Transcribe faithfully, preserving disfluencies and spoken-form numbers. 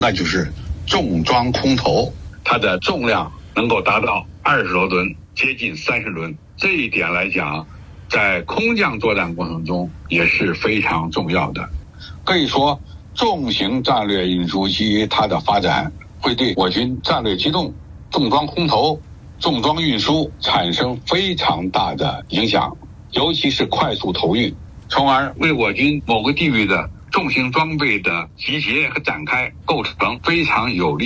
那就是重装空投，它的重量能够达到二十多吨，接近三十吨。这一点来讲，在空降作战过程中也是非常重要的。可以说，重型战略运输机它的发展会对我军战略机动、重装空投、重装运输产生非常大的影响，尤其是快速投运，从而为我军某个地域的重型装备的集结和展开构成非常有利